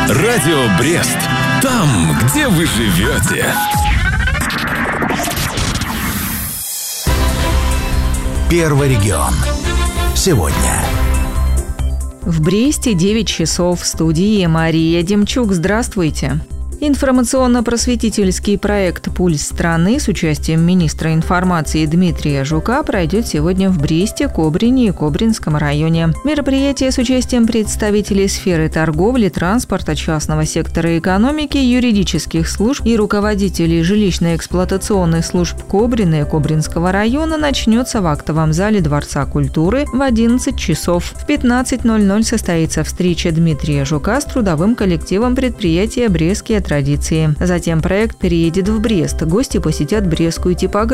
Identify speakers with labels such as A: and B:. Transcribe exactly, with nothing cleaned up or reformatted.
A: Радио Брест. Там, где вы живете.
B: Первый регион. Сегодня.
C: В Бресте девять часов. В студии Мария Демчук. Здравствуйте. Информационно-просветительский проект «Пульс страны» с участием министра информации Дмитрия Жука пройдет сегодня в Бресте, Кобрине и Кобринском районе. Мероприятие с участием представителей сферы торговли, транспорта, частного сектора экономики, юридических служб и руководителей жилищно-эксплуатационных служб Кобрины и Кобринского района начнется в актовом зале Дворца культуры в одиннадцать часов. В пятнадцать ноль-ноль состоится встреча Дмитрия Жука с трудовым коллективом предприятия «Брестские традиции». Затем проект переедет в Брест. Гости посетят брестскую типографию.